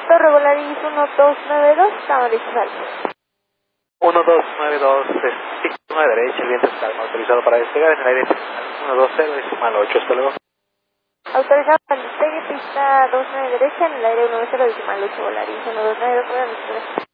Torre Volaris 1292, estamos listos al 1292, signo de derecha, el viento está autorizado para despegar en el aire 120, 8, autorizado para el despegue, pista 29 derecha, en el aire 10, 8, Volaris 1292,